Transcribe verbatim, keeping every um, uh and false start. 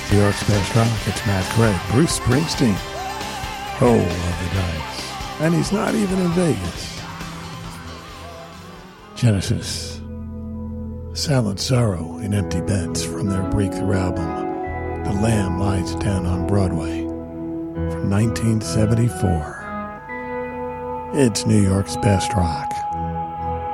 New York's Best Rock, it's Matt Craig. Bruce Springsteen. Oh, of the dice. And he's not even in Vegas. Genesis. Silent Sorrow in Empty Beds from their breakthrough album, The Lamb Lies Down on Broadway, from nineteen seventy-four. It's New York's Best Rock.